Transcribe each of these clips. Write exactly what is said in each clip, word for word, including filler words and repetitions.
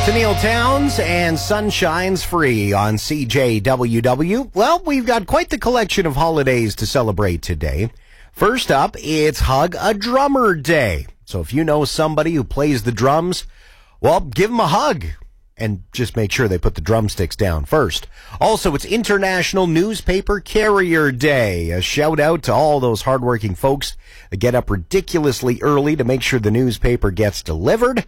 To Neil Towns and Sunshine's Free on C J W W. Well, we've got quite the collection of holidays to celebrate today. First up, it's Hug a Drummer Day. So if you know somebody who plays the drums, well, give them a hug. And just make sure they put the drumsticks down first. Also, it's International Newspaper Carrier Day. A shout out to all those hardworking folks that get up ridiculously early to make sure the newspaper gets delivered.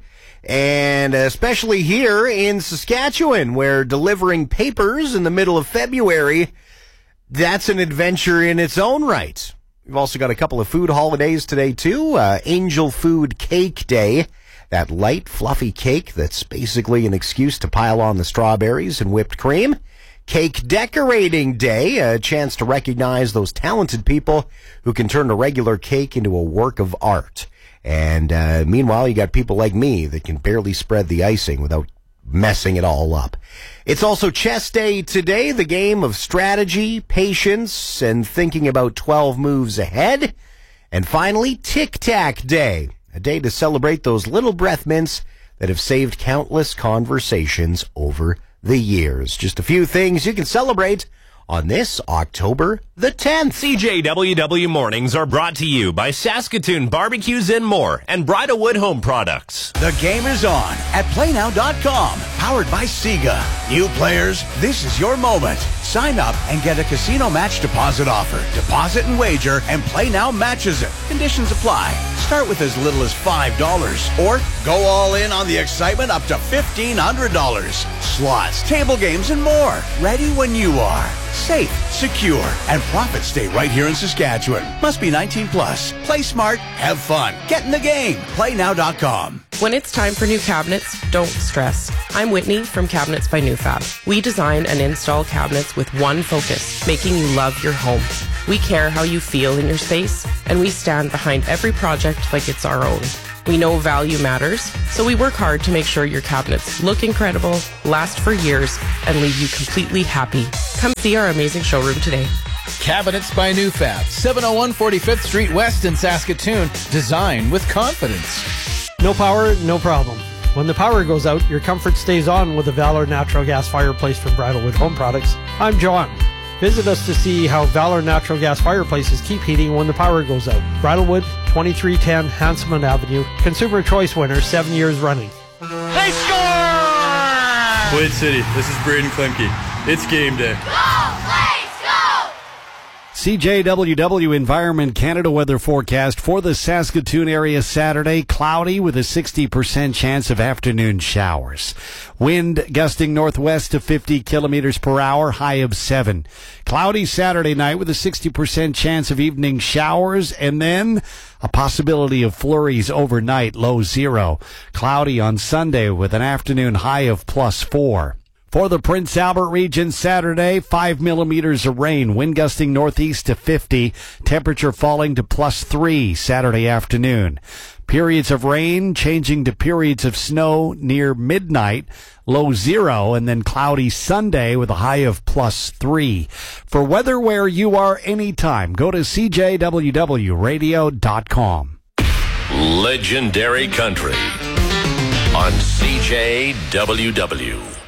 And especially here in Saskatchewan, where delivering papers in the middle of February, that's an adventure in its own right. We've also got a couple of food holidays today, too. Uh, Angel Food Cake Day. That light, fluffy cake that's basically an excuse to pile on the strawberries and whipped cream. Cake Decorating Day, a chance to recognize those talented people who can turn a regular cake into a work of art. And uh, meanwhile, you got people like me that can barely spread the icing without messing it all up. It's also Chess Day today, the game of strategy, patience, and thinking about twelve moves ahead. And finally, Tic Tac Day, a day to celebrate those little breath mints that have saved countless conversations over the years. Just a few things you can celebrate on this October the tenth. C J W W Mornings are brought to you by Saskatoon Barbecues and More and Bridalwood Home Products. The game is on at play now dot com, powered by Sega. New players, this is your moment. Sign up and get a casino match deposit offer. Deposit and wager, and Play Now matches it. Conditions apply. Start with as little as five dollars, or go all in on the excitement up to fifteen hundred dollars. Slots, table games, and more. Ready when you are. Safe, secure, and profits stay right here in Saskatchewan. Must be nineteen plus. Play smart, have fun. Get in the game. play now dot com. When it's time for new cabinets, don't stress. I'm Whitney from Cabinets by NewFab. We design and install cabinets with one focus, making you love your home. We care how you feel in your space, and we stand behind every project like it's our own. We know value matters, so we work hard to make sure your cabinets look incredible, last for years, and leave you completely happy. Come see our amazing showroom today. Cabinets by NewFab, seven oh one forty-fifth Street West in Saskatoon. Design with confidence. No power, no problem. When the power goes out, your comfort stays on with the Valor Natural Gas Fireplace from Bridalwood Home Products. I'm John. Visit us to see how Valor Natural Gas Fireplaces keep heating when the power goes out. Bridalwood, twenty-three ten Hanselman Avenue. Consumer Choice winner, seven years running. They score! Quad City, this is Braden Klemke. It's game day. C J W W Environment Canada weather forecast for the Saskatoon area Saturday. Cloudy with a sixty percent chance of afternoon showers. Wind gusting northwest to fifty kilometers per hour, high of seven. Cloudy Saturday night with a sixty percent chance of evening showers, and then a possibility of flurries overnight, low zero. Cloudy on Sunday with an afternoon high of plus four. For the Prince Albert region Saturday, five millimeters of rain, wind gusting northeast to fifty, temperature falling to plus three Saturday afternoon. Periods of rain changing to periods of snow near midnight, low zero, and then cloudy Sunday with a high of plus three. For weather where you are anytime, go to C J W W radio dot com. Legendary Country on C J W W.